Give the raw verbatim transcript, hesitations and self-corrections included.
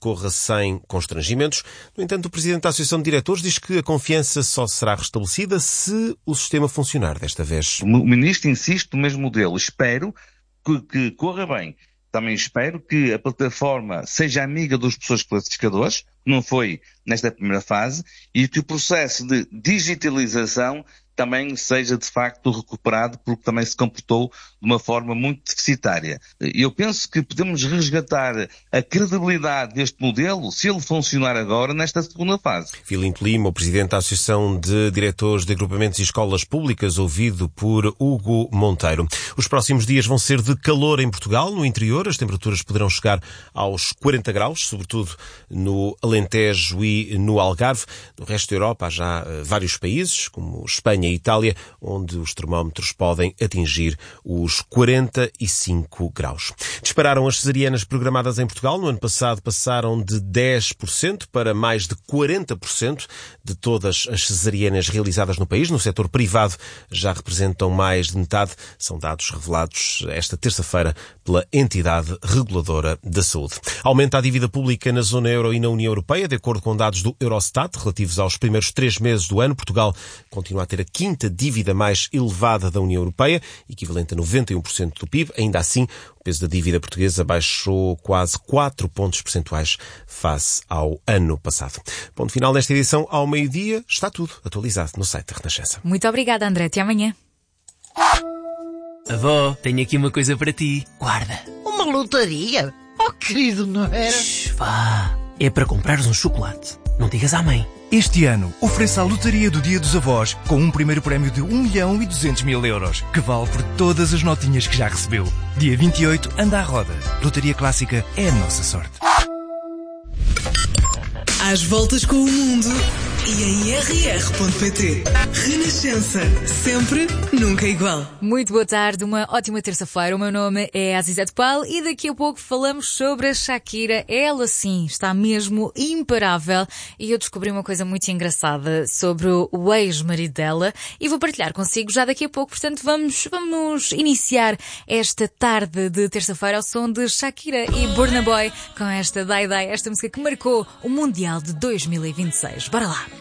decorra sem constrangimentos. No entanto, o Presidente da Associação de Diretores diz que a confiança só será restabelecida se o sistema funcionar desta vez. O Ministro insiste no mesmo modelo. Espero que, que corra bem. Também espero que a plataforma seja amiga dos professores classificadores, que não foi nesta primeira fase, e que o processo de digitalização também seja de facto recuperado, porque também se comportou de uma forma muito deficitária. Eu penso que podemos resgatar a credibilidade deste modelo se ele funcionar agora nesta segunda fase. Filinto Lima, o Presidente da Associação de Diretores de Agrupamentos e Escolas Públicas, ouvido por Hugo Monteiro. Os próximos dias vão ser de calor em Portugal, no interior. As temperaturas poderão chegar aos quarenta graus, sobretudo no Alentejo e no Algarve. No resto da Europa há já uh, vários países, como Espanha e Itália, onde os termómetros podem atingir os quarenta e cinco graus. Dispararam as cesarianas programadas em Portugal. No ano passado passaram de dez por cento para mais de quarenta por cento de todas as cesarianas realizadas no país. No setor privado já representam mais de metade. São dados revelados esta terça-feira pela entidade reguladora da saúde. Aumenta a dívida pública na zona euro e na União Europeia. De acordo com dados do Eurostat, relativos aos primeiros três meses do ano, Portugal continua a ter a quinta dívida mais elevada da União Europeia, equivalente a noventa e um por cento do P I B. Ainda assim, o peso da dívida portuguesa baixou quase quatro pontos percentuais face ao ano passado. Ponto final nesta edição. Ao meio-dia está tudo atualizado no site da Renascença. Muito obrigada, André. Até amanhã. Avó, tenho aqui uma coisa para ti. Guarda. Uma lotaria? Oh, querido, não era? Shhh, vá. É para comprares um chocolate. Não digas à mãe. Este ano, ofereça a lotaria do Dia dos Avós com um primeiro prémio de um milhão e duzentos mil euros, que vale por todas as notinhas que já recebeu. Dia vinte e oito, anda à roda. Lotaria Clássica é a nossa sorte. Às voltas com o mundo e em r r ponto p t. Renascença. Sempre, nunca igual. Muito boa tarde, uma ótima terça-feira. O meu nome é Azizete Paulo e daqui a pouco falamos sobre a Shakira. Ela sim está mesmo imparável e eu descobri uma coisa muito engraçada sobre o ex-marido dela e vou partilhar consigo já daqui a pouco. Portanto, vamos, vamos iniciar esta tarde de terça-feira ao som de Shakira e Burna Boy com esta Dai Dai, esta música que marcou o Mundial de dois mil e vinte e seis. Bora lá!